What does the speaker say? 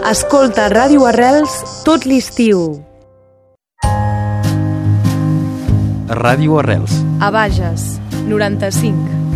Escolta Ràdio Arrels tot l'estiu. Ràdio Arrels. A Bages, 95.